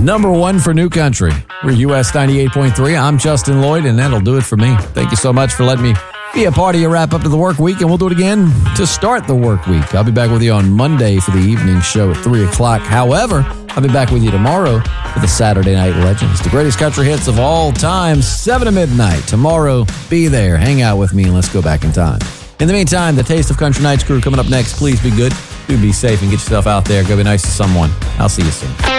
number one for New Country. We're US 98.3. I'm Justin Lloyd, and that'll do it for me. Thank you so much for letting me be a part of your wrap up to the work week, and we'll do it again to start the work week. I'll be back with you on Monday for the evening show at 3 o'clock. However, I'll be back with you tomorrow for the Saturday Night Legends, the greatest country hits of all time, 7 to midnight. Tomorrow, be there. Hang out with me, and let's go back in time. In the meantime, the Taste of Country Nights crew coming up next. Please be good. Do be safe and get yourself out there. Go be nice to someone. I'll see you soon.